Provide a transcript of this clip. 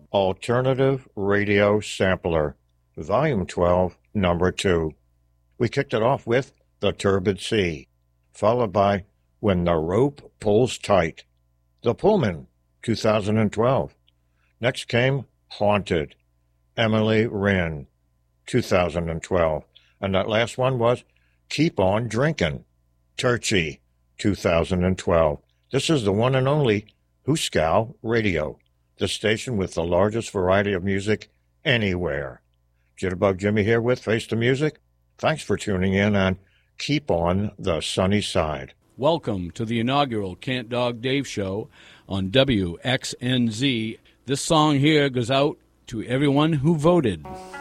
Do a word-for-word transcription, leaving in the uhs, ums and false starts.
Alternative Radio Sampler, Volume twelve, Number two. We kicked it off with The Turbid Sea, followed by When the Rope Pulls Tight, The Pullman, two thousand twelve. Next came Haunted, Emily Wren, two thousand twelve. And that last one was Keep On Drinkin', Turchy, two thousand twelve. This is the one and only Hooskow Radio, the station with the largest variety of music anywhere. Jitterbug Jimmy here with Face the Music. Thanks for tuning in and keep on the sunny side. Welcome to the inaugural Cant Dog Dave Show on W X N Z. This song here goes out to everyone who voted.